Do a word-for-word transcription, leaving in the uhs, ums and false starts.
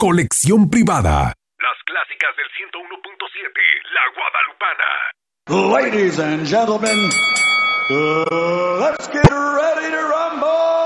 Colección privada. Las clásicas del ciento uno punto siete, La Guadalupana. Ladies and gentlemen, uh, let's get ready to rumble.